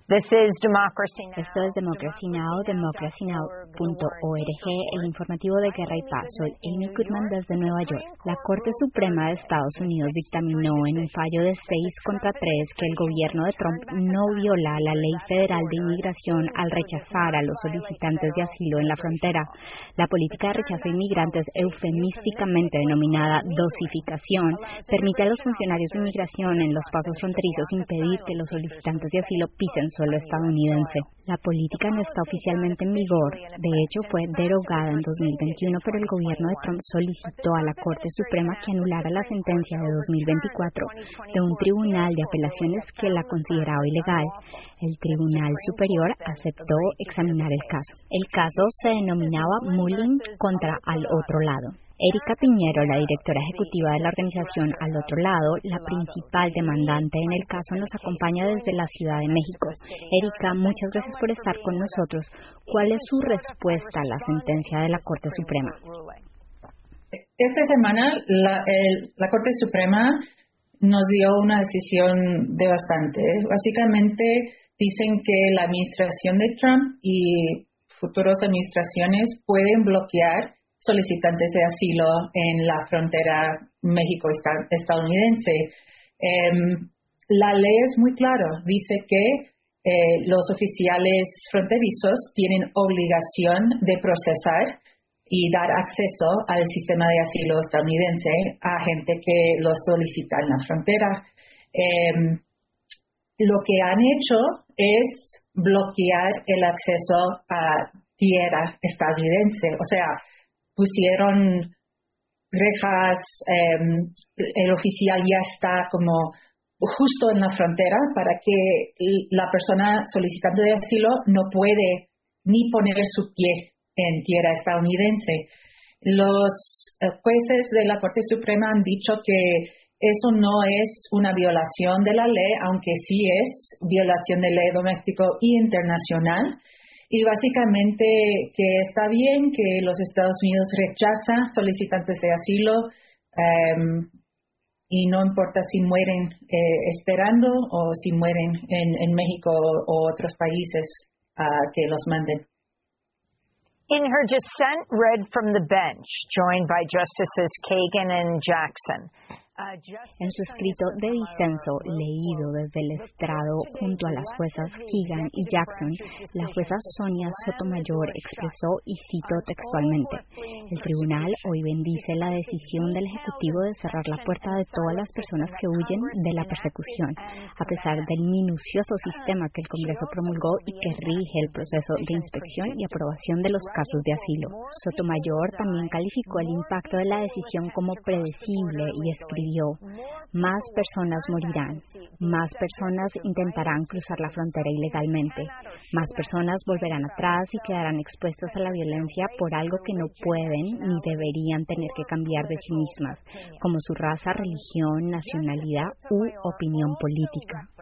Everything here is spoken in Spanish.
Esto es Democracy Now!, democracynow.org, el informativo de Guerra y Paz. Soy Amy Goodman desde Nueva York. La Corte Suprema de Estados Unidos dictaminó en un fallo de 6-3 que el gobierno de Trump no viola la Ley Federal de Inmigración al rechazar a los solicitantes de asilo en la frontera. La política de rechazo a inmigrantes, eufemísticamente denominada dosificación, permite a los funcionarios de inmigración en los pasos fronterizos impedir que los solicitantes de asilo pisen suelo estadounidense. La política no está oficialmente en vigor. De hecho, fue derogada en 2021, pero el gobierno de Trump solicitó a la Corte Suprema que anulara la sentencia de 2024 de un tribunal de apelaciones que la consideraba ilegal. El Tribunal Superior aceptó examinar el caso. El caso se denominaba Mullin contra Al Otro Lado. Erika Piñero, la directora ejecutiva de la organización Al Otro Lado, la principal demandante en el caso, nos acompaña desde la Ciudad de México. Erika, muchas gracias por estar con nosotros. ¿Cuál es su respuesta a la sentencia de la Corte Suprema? Esta semana la Corte Suprema nos dio una decisión devastante. Básicamente dicen que la administración de Trump y futuras administraciones pueden bloquear solicitantes de asilo en la frontera México-estadounidense. La ley es muy clara, dice que los oficiales fronterizos tienen obligación de procesar y dar acceso al sistema de asilo estadounidense a gente que lo solicita en la frontera. Lo que han hecho es bloquear el acceso a tierra estadounidense, o sea, pusieron rejas, el oficial ya está como justo en la frontera para que la persona solicitante de asilo no puede ni poner su pie en tierra estadounidense. Los jueces de la Corte Suprema han dicho que eso no es una violación de la ley, aunque sí es violación de ley doméstico e internacional. Y básicamente que está bien que los Estados Unidos rechaza solicitantes de asilo y no importa si mueren esperando o si mueren en México o otros países que los manden. In her dissent read from the bench, joined by Justices Kagan and Jackson. En su escrito de disenso, leído desde el estrado junto a las juezas Kagan y Jackson, la jueza Sonia Sotomayor expresó, y cito textualmente: "El tribunal hoy bendice la decisión del Ejecutivo de cerrar la puerta de todas las personas que huyen de la persecución, a pesar del minucioso sistema que el Congreso promulgó y que rige el proceso de inspección y aprobación de los casos de asilo". Sotomayor también calificó el impacto de la decisión como predecible y escribió: "Más personas morirán, más personas intentarán cruzar la frontera ilegalmente, más personas volverán atrás y quedarán expuestas a la violencia por algo que no pueden ni deberían tener que cambiar de sí mismas, como su raza, religión, nacionalidad u opinión política".